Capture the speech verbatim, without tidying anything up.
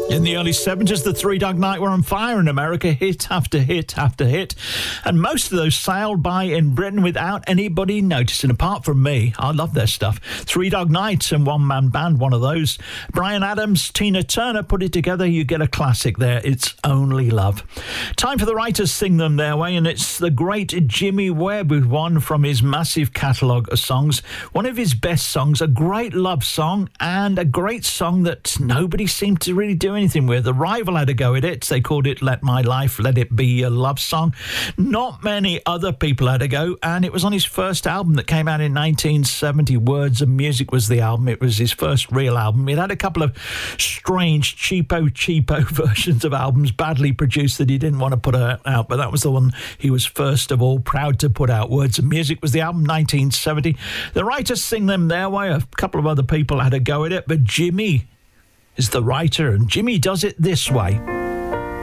In the early seventies, the Three Dog Night were on fire in America, hit after hit after hit. And most of those sailed by in Britain without anybody noticing, apart from me. I love their stuff. Three Dog Night and One Man Band, one of those. Bryan Adams, Tina Turner put it together. You get a classic there. It's Only Love. Time for the writers sing them their way, and it's the great Jimmy Webb with one from his massive catalogue of songs. One of his best songs, a great love song, and a great song that nobody seemed to really do anything with. The Rival had a go at it. They called it Let My Life, Let It Be a Love Song. Not many other people had a go, and it was on his first album that came out in nineteen seventy. Words and Music was the album. It was his first real album. It had a couple of strange, cheapo, cheapo versions of albums, badly produced, that he didn't want to put out, but that was the one he was first of all proud to put out. Words and Music was the album, nineteen seventy. The writers sing them their way. A couple of other people had a go at it, but Jimmy is the writer, and Jimmy does it this way.